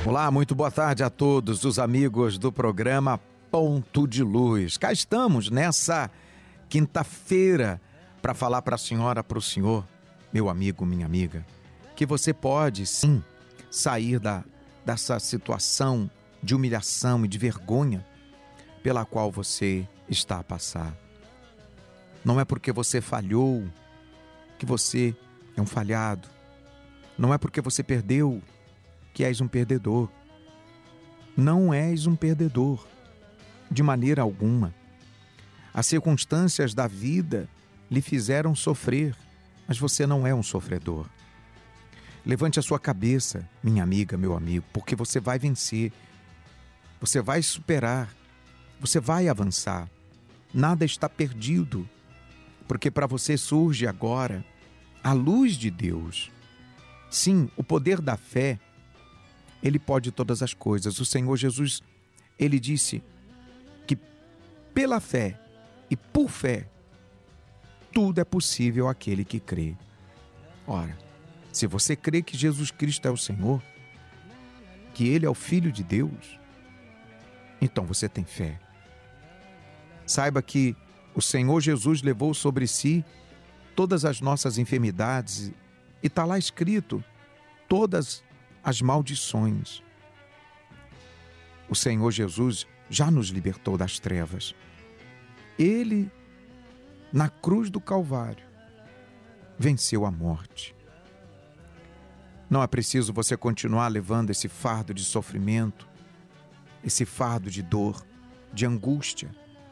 Olá, muito boa tarde a todos os amigos do programa Ponto de Luz. Cá estamos nessa quinta-feira para falar para a senhora, para o senhor, meu amigo, minha amiga, que você pode sim sair dessa situação de humilhação e de vergonha pela qual você está a passar. Não é porque você falhou que você é um falhado. Não é porque você perdeu que és um perdedor. Não és um perdedor, de maneira alguma. As circunstâncias da vida lhe fizeram sofrer, mas você não é um sofredor. Levante a sua cabeça, minha amiga, meu amigo, porque você vai vencer, você vai superar, você vai avançar. Nada está perdido, porque para você surge agora a luz de Deus. Sim, o poder da fé, ele pode todas as coisas. O Senhor Jesus, ele disse que pela fé e por fé, tudo é possível àquele que crê. Ora, se você crê que Jesus Cristo é o Senhor, que Ele é o Filho de Deus, então você tem fé. Saiba que o Senhor Jesus levou sobre si todas as nossas enfermidades e está lá escrito todas as maldições. O Senhor Jesus já nos libertou das trevas. Ele, na cruz do Calvário, venceu a morte. Não é preciso você continuar levando esse fardo de sofrimento, esse fardo de dor, de angústia.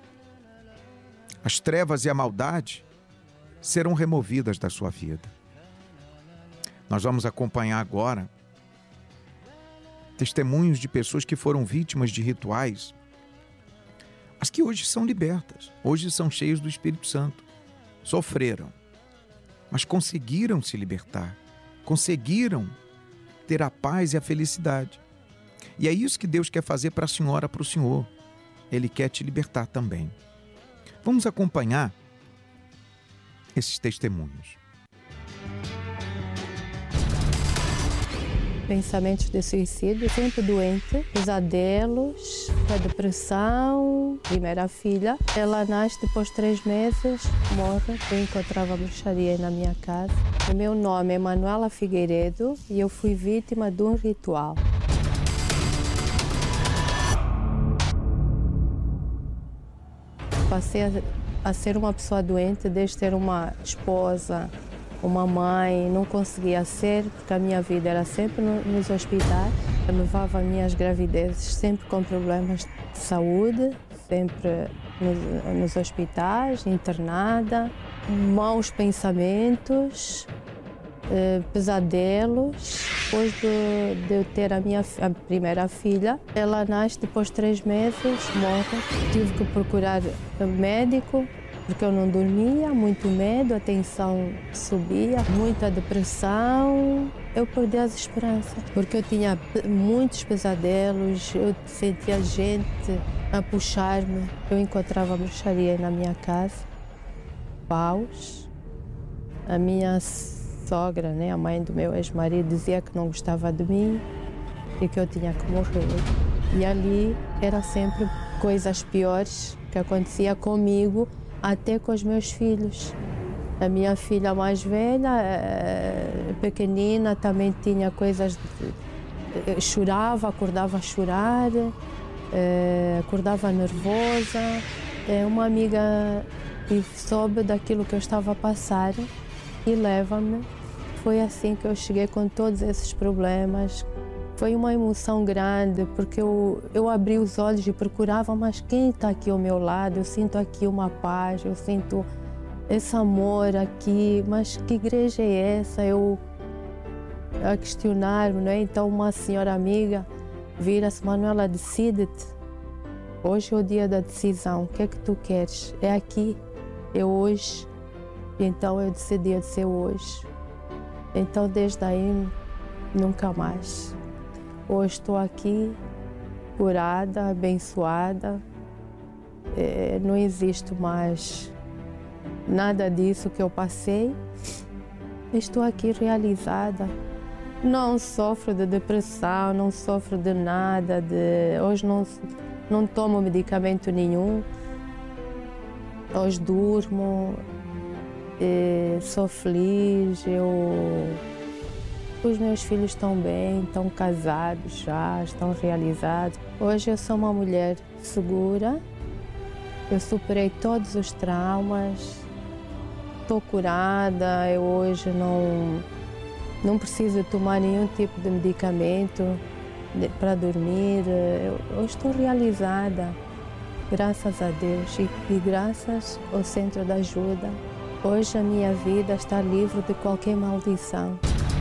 As trevas e a maldade serão removidas da sua vida. Nós vamos acompanhar agora testemunhos de pessoas que foram vítimas de rituais, mas que hoje são libertas, hoje são cheios do Espírito Santo. Sofreram, mas conseguiram se libertar, conseguiram ter a paz e a felicidade. E é isso que Deus quer fazer para a senhora, para o senhor. Ele quer te libertar também. Vamos acompanhar esses testemunhos. Pensamentos de suicídio, sempre doente, pesadelos, a depressão. Primeira filha, ela nasce depois de 3 meses, morre. Eu encontrava bruxaria na minha casa. O meu nome é Manuela Figueiredo e eu fui vítima de um ritual. Passei a ser uma pessoa doente desde ter uma esposa, uma mãe, não conseguia ser, porque a minha vida era sempre nos hospitais. Eu levava minhas gravidezes sempre com problemas de saúde, sempre nos hospitais, internada, maus pensamentos, pesadelos. Depois de eu ter a primeira filha, ela nasce depois de 3 meses, morre. Tive que procurar médico, porque eu não dormia, muito medo, a tensão subia, muita depressão. Eu perdi as esperanças, porque eu tinha muitos pesadelos, eu sentia gente a puxar-me. Eu encontrava bruxaria na minha casa, paus. A minha sogra, né, a mãe do meu ex-marido, dizia que não gostava de mim e que eu tinha que morrer. E ali era sempre coisas piores que acontecia comigo, até com os meus filhos. A minha filha mais velha, pequenina, também tinha coisas, chorava, acordava a chorar, acordava nervosa. Uma amiga soube daquilo que eu estava a passar e leva-me. Foi assim que eu cheguei com todos esses problemas. Foi uma emoção grande, porque eu abri os olhos e procurava, mas quem está aqui ao meu lado? Eu sinto aqui uma paz, eu sinto esse amor aqui, mas que igreja é essa? Eu a questionar-me, não é? Então uma senhora amiga vira-se: Manuela, decide-te. Hoje é o dia da decisão, o que é que tu queres? É aqui, é hoje. Então eu decidi ser hoje. Então desde aí, nunca mais. Hoje estou aqui, curada, abençoada. Não existe mais nada disso que eu passei. Estou aqui realizada. Não sofro de depressão, não sofro de nada. Hoje não tomo medicamento nenhum. Hoje durmo, sou feliz. Os meus filhos estão bem, estão casados já, estão realizados. Hoje eu sou uma mulher segura. Eu superei todos os traumas. Estou curada. Eu hoje não preciso tomar nenhum tipo de medicamento para dormir. Eu estou realizada, graças a Deus e graças ao Centro de Ajuda. Hoje a minha vida está livre de qualquer maldição.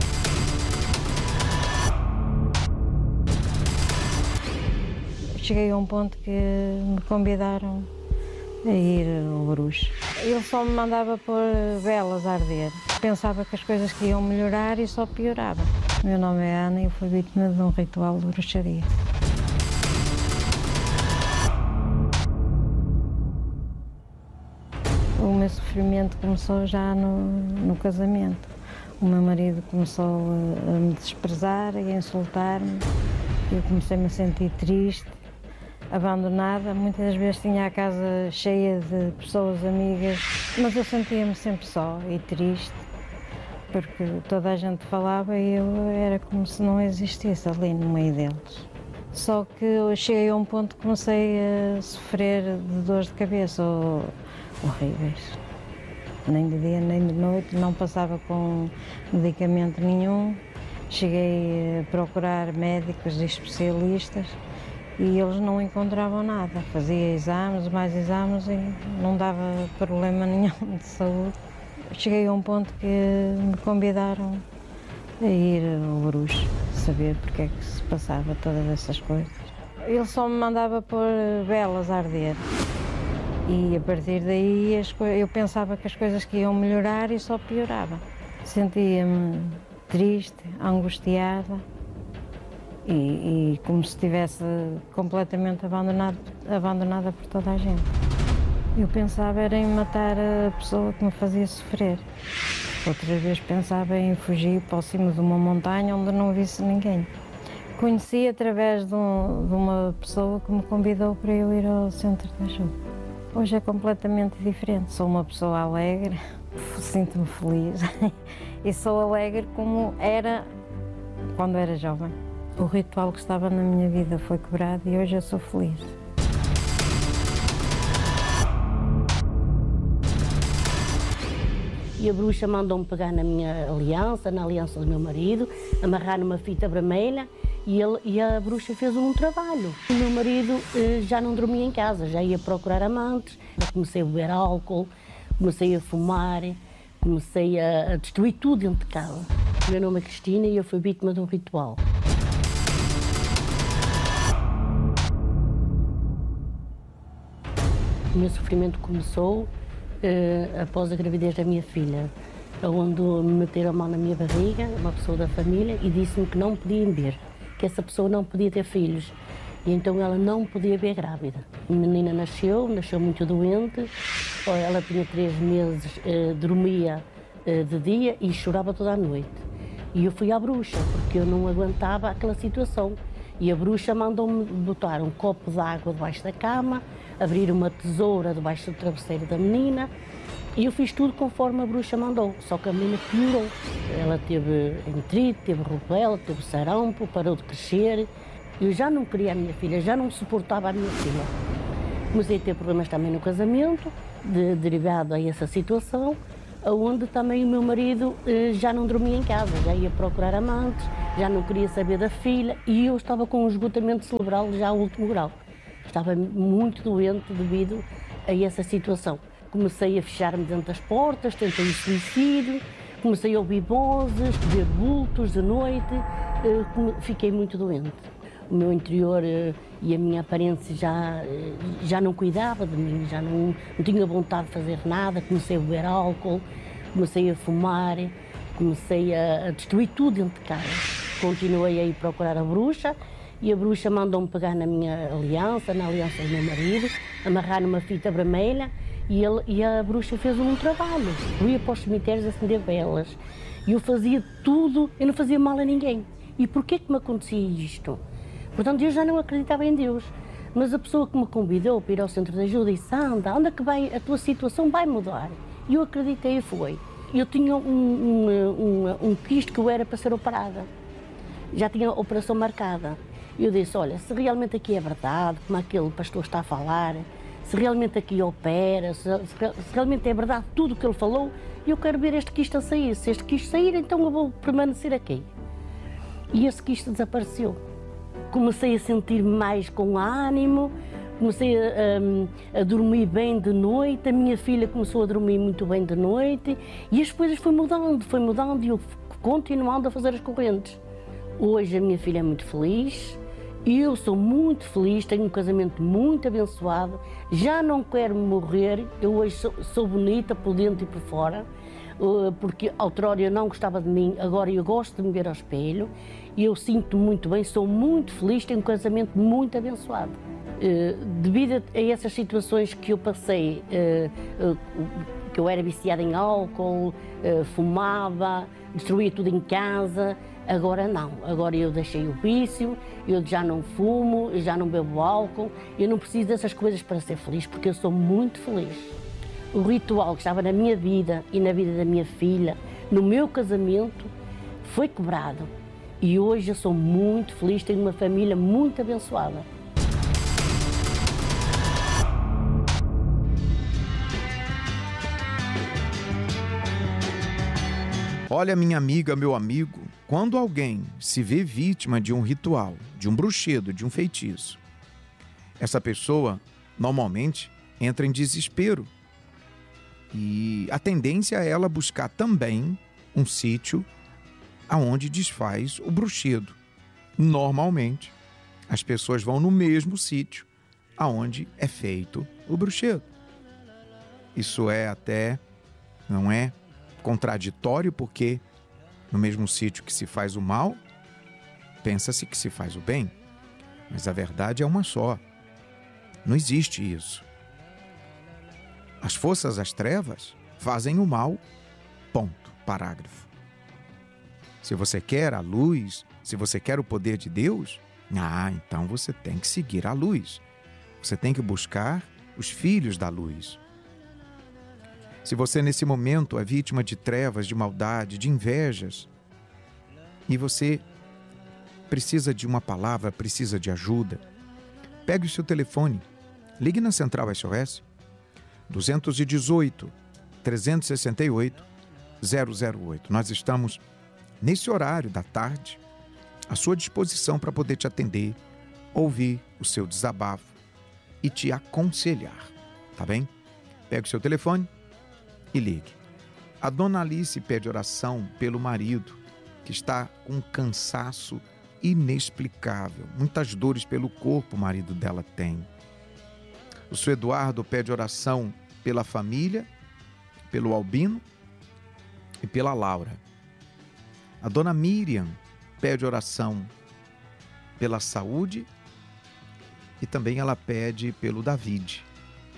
Cheguei a um ponto que me convidaram a ir ao bruxo. Ele só me mandava pôr velas a arder. Pensava que as coisas que iam melhorar e só piorava. O meu nome é Ana e eu fui vítima de um ritual de bruxaria. O meu sofrimento começou já no casamento. O meu marido começou a me desprezar e a insultar-me. Eu comecei-me a sentir triste, abandonada. Muitas vezes tinha a casa cheia de pessoas amigas, mas eu sentia-me sempre só e triste, porque toda a gente falava e eu era como se não existisse ali no meio deles. Só que eu cheguei a um ponto que comecei a sofrer de dores de cabeça horríveis. Nem de dia nem de noite, não passava com medicamento nenhum. Cheguei a procurar médicos e especialistas e eles não encontravam nada. Fazia exames, mais exames e não dava problema nenhum de saúde. Cheguei a um ponto que me convidaram a ir ao bruxo, saber porque é que se passava todas essas coisas. Ele só me mandava pôr velas a arder e a partir daí eu pensava que as coisas que iam melhorar e só piorava. Sentia-me triste, angustiada e como se estivesse completamente abandonada por toda a gente. Eu pensava era em matar a pessoa que me fazia sofrer. Outras vezes pensava em fugir para cima de uma montanha onde não visse ninguém. Conheci através de uma pessoa que me convidou para eu ir ao Centro de Ajuda. Hoje é completamente diferente. Sou uma pessoa alegre, sinto-me feliz e sou alegre como era quando era jovem. O ritual que estava na minha vida foi quebrado e hoje eu sou feliz. E a bruxa mandou-me pegar na minha aliança, na aliança do meu marido, amarrar numa fita vermelha e a bruxa fez um trabalho. O meu marido já não dormia em casa, já ia procurar amantes. Eu comecei a beber álcool, comecei a fumar, comecei a destruir tudo dentro de casa. O meu nome é Cristina e eu fui vítima de um ritual. O meu sofrimento começou após a gravidez da minha filha, onde me meteram a mão na minha barriga, uma pessoa da família, e disse-me que não podia beber, que essa pessoa não podia ter filhos. E então ela não podia ver grávida. A menina nasceu muito doente, ela tinha 3 meses, dormia de dia e chorava toda a noite. E eu fui à bruxa, porque eu não aguentava aquela situação. E a bruxa mandou-me botar um copo de água debaixo da cama, abrir uma tesoura debaixo do travesseiro da menina, e eu fiz tudo conforme a bruxa mandou, só que a menina piorou. Ela teve enterite, teve rubéola, teve sarampo, parou de crescer. Eu já não queria a minha filha, já não suportava a minha filha. Comecei a ter problemas também no casamento, derivado a essa situação, onde também o meu marido já não dormia em casa, já ia procurar amantes, já não queria saber da filha, e eu estava com um esgotamento cerebral já ao último grau. Estava muito doente devido a essa situação. Comecei a fechar-me dentro das portas, tentei o suicídio, comecei a ouvir vozes, ver vultos de noite, fiquei muito doente. O meu interior e a minha aparência já não cuidava de mim, já não tinha vontade de fazer nada, comecei a beber álcool, comecei a fumar, comecei a destruir tudo dentro de casa. Continuei a ir procurar a bruxa, e a bruxa mandou-me pegar na minha aliança, na aliança do meu marido, amarrar numa fita vermelha, e a bruxa fez um trabalho. Eu ia para os cemitérios acender velas, E eu fazia tudo, eu não fazia mal a ninguém. E porquê que me acontecia isto? Portanto, eu já não acreditava em Deus. Mas a pessoa que me convidou para ir ao centro de ajuda disse: anda, onde é que vai, a tua situação vai mudar. E eu acreditei e fui. Eu tinha um quisto que eu era para ser operada. Já tinha a operação marcada. Eu disse: olha, se realmente aqui é verdade, como aquele pastor está a falar, se realmente aqui opera, se realmente é verdade tudo o que ele falou, eu quero ver este quisto a sair. Se este quisto sair, então eu vou permanecer aqui. E esse quisto desapareceu. Comecei a sentir mais com ânimo, comecei a dormir bem de noite, a minha filha começou a dormir muito bem de noite e as coisas foi mudando e eu continuando a fazer as correntes. Hoje a minha filha é muito feliz, eu sou muito feliz, tenho um casamento muito abençoado, já não quero morrer, eu hoje sou bonita por dentro e por fora, porque outrora eu não gostava de mim, agora eu gosto de me ver ao espelho e eu sinto muito bem, sou muito feliz, tenho um casamento muito abençoado. Devido a essas situações que eu passei, que eu era viciada em álcool, fumava, destruía tudo em casa, agora não, agora eu deixei o vício, eu já não fumo, eu já não bebo álcool, eu não preciso dessas coisas para ser feliz, porque eu sou muito feliz. O ritual que estava na minha vida e na vida da minha filha, no meu casamento, foi quebrado. E hoje eu sou muito feliz, tenho uma família muito abençoada. Olha, minha amiga, meu amigo, quando alguém se vê vítima de um ritual, de um bruxedo, de um feitiço, essa pessoa normalmente entra em desespero. E a tendência é ela buscar também um sítio aonde desfaz o bruxedo. Normalmente, as pessoas vão no mesmo sítio aonde é feito o bruxedo. Isso é até, não é contraditório, porque no mesmo sítio que se faz o mal, pensa-se que se faz o bem. Mas a verdade é uma só. Não existe isso. As forças das trevas fazem o mal, ponto, parágrafo. Se você quer a luz, se você quer o poder de Deus, então você tem que seguir a luz. Você tem que buscar os filhos da luz. Se você nesse momento é vítima de trevas, de maldade, de invejas, e você precisa de uma palavra, precisa de ajuda, pegue o seu telefone, ligue na Central SOS, 218 368 008. Nós estamos nesse horário da tarde à sua disposição para poder te atender, ouvir o seu desabafo e te aconselhar, tá bem? Pegue o seu telefone e ligue. A dona Alice pede oração pelo marido, que está com um cansaço inexplicável, muitas dores pelo corpo o marido dela tem. O seu Eduardo pede oração pela família, pelo Albino e pela Laura. A dona Miriam pede oração pela saúde e também ela pede pelo David.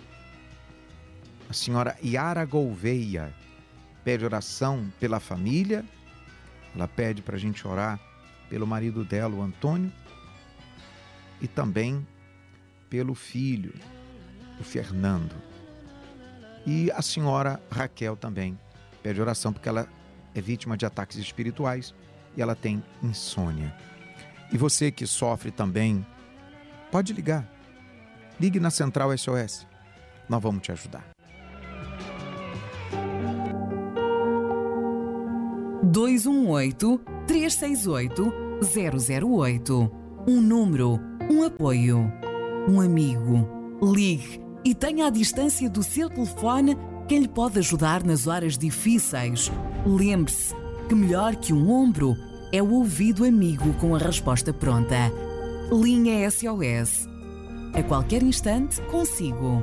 A senhora Yara Gouveia pede oração pela família, ela pede para a gente orar pelo marido dela, o Antônio, e também pelo filho, o Fernando. E a senhora Raquel também pede oração porque ela é vítima de ataques espirituais e ela tem insônia. E você que sofre também, pode ligar. Ligue na Central SOS. Nós vamos te ajudar. 218-368-008. Um número, um apoio, um amigo. Ligue e tenha à distância do seu telefone quem lhe pode ajudar nas horas difíceis. Lembre-se que melhor que um ombro é o ouvido amigo com a resposta pronta. Linha SOS. A qualquer instante, consigo.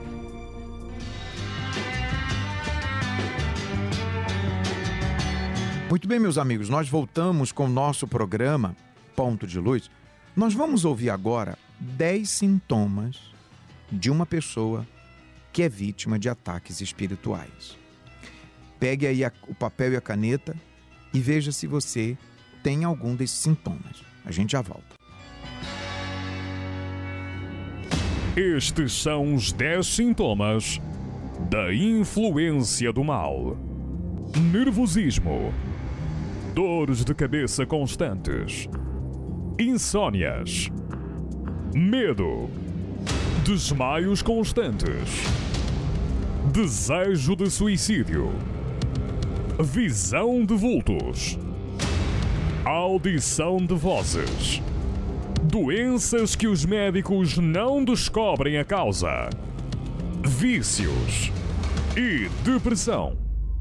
Muito bem, meus amigos, nós voltamos com o nosso programa Ponto de Luz. Nós vamos ouvir agora 10 sintomas de uma pessoa que é vítima de ataques espirituais. Pegue aí o papel e a caneta e veja se você tem algum desses sintomas. A gente já volta. Estes são os 10 sintomas da influência do mal: nervosismo, dores de cabeça constantes, insônias, medo, desmaios constantes, desejo de suicídio, visão de vultos, audição de vozes, doenças que os médicos não descobrem a causa, vícios e depressão.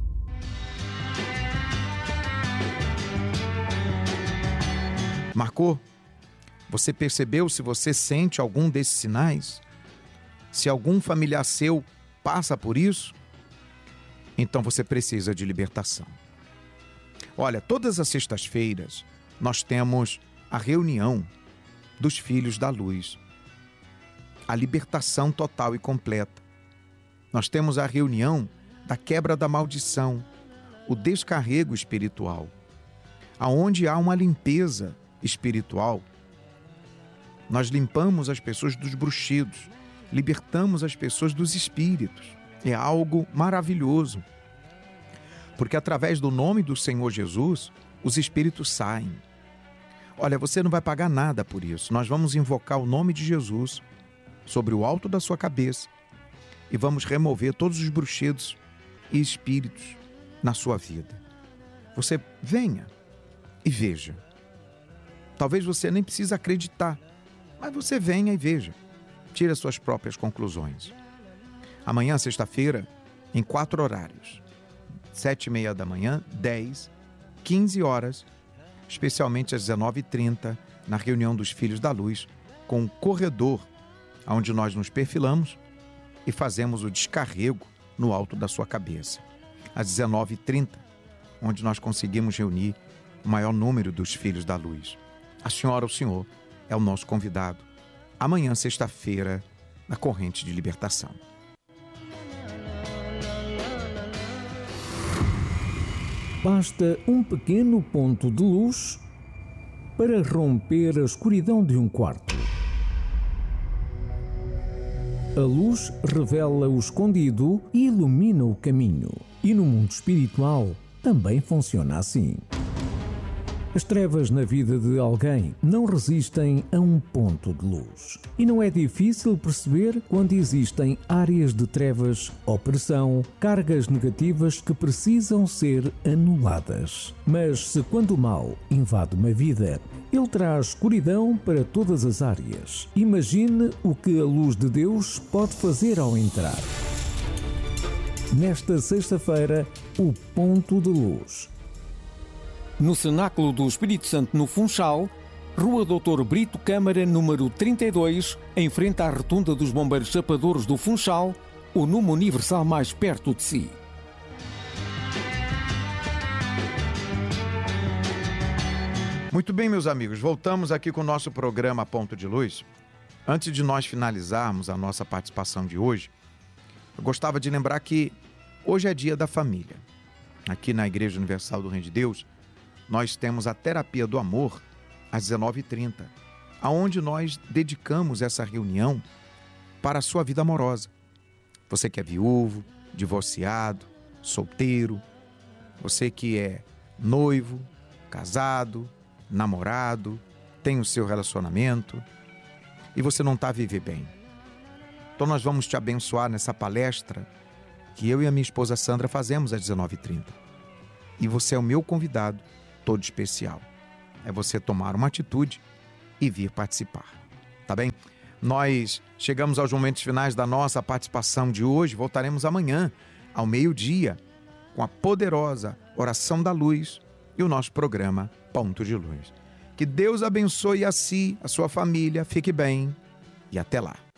Marcou? Você percebeu se você sente algum desses sinais? Se algum familiar seu passa por isso? Então você precisa de libertação. Olha, todas as sextas-feiras nós temos a reunião dos Filhos da Luz. A libertação total e completa. Nós temos a reunião da quebra da maldição, o descarrego espiritual, aonde há uma limpeza espiritual. Nós limpamos as pessoas dos bruxidos, libertamos as pessoas dos espíritos. É algo maravilhoso, porque através do nome do Senhor Jesus, os espíritos saem. Olha, você não vai pagar nada por isso. Nós vamos invocar o nome de Jesus sobre o alto da sua cabeça e vamos remover todos os bruxidos e espíritos na sua vida. Você venha e veja. Talvez você nem precise acreditar, mas você venha e veja. Tire as suas próprias conclusões. Amanhã, sexta-feira, em 4 horários. 7h30 da manhã, 10, 15 horas, especialmente às 19h30, na reunião dos Filhos da Luz, com um corredor, onde nós nos perfilamos e fazemos o descarrego no alto da sua cabeça. Às 19h30, onde nós conseguimos reunir o maior número dos Filhos da Luz. A senhora ou o senhor é o nosso convidado. Amanhã, sexta-feira, na Corrente de Libertação. Basta um pequeno ponto de luz para romper a escuridão de um quarto. A luz revela o escondido e ilumina o caminho. E no mundo espiritual também funciona assim. As trevas na vida de alguém não resistem a um ponto de luz. E não é difícil perceber quando existem áreas de trevas, opressão, cargas negativas que precisam ser anuladas. Mas se quando o mal invade uma vida, ele traz escuridão para todas as áreas. Imagine o que a luz de Deus pode fazer ao entrar. Nesta sexta-feira, o ponto de luz. No Cenáculo do Espírito Santo, no Funchal, Rua Doutor Brito Câmara, número 32, em frente à Rotunda dos Bombeiros Chapadores do Funchal, o número universal mais perto de si. Muito bem, meus amigos, voltamos aqui com o nosso programa Ponto de Luz. Antes de nós finalizarmos a nossa participação de hoje, eu gostava de lembrar que hoje é dia da família. Aqui na Igreja Universal do Reino de Deus, nós temos a Terapia do Amor às 19h30, aonde nós dedicamos essa reunião para a sua vida amorosa. Você que é viúvo, divorciado, solteiro, você que é noivo, casado, namorado, tem o seu relacionamento e você não está a viver bem. Então nós vamos te abençoar nessa palestra que eu e a minha esposa Sandra fazemos às 19h30. E você é o meu convidado todo especial. É você tomar uma atitude e vir participar. Tá bem? Nós chegamos aos momentos finais da nossa participação de hoje. Voltaremos amanhã, ao meio-dia, com a poderosa Oração da Luz e o nosso programa Ponto de Luz. Que Deus abençoe a si, a sua família. Fique bem e até lá.